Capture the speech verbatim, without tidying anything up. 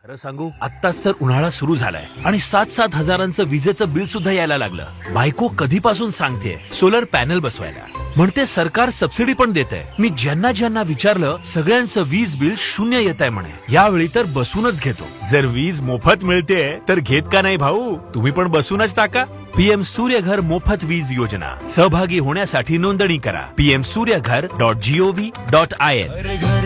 खरं सांगू, आत्ताच तर उन्हाळा सुरू झालाय आणि सात सात हजारांचं विजेचं बिल सुद्धा यायला लागलं. बायको कधीपासून सांगतेय सोलर पॅनल बसवायला, म्हणते सरकार सबसिडी पण देतंय. मी ज्यांना ज्यांना विचारलं सगळ्यांचं वीज बिल शून्य येत आहे म्हणे. यावेळी तर बसूनच घेतो. जर वीज मोफत मिळते तर घेत का नाही भाऊ? तुम्ही पण बसूनच टाका. पीएम सूर्यघर मोफत वीज योजना. सहभागी होण्यासाठी नोंदणी करा PM Surya Ghar dot G O V dot I N.